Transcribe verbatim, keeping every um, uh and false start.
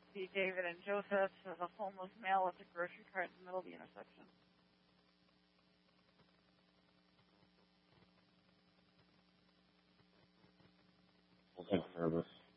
see David and Joseph as a homeless male with a grocery cart in the middle of the intersection. We'll take service.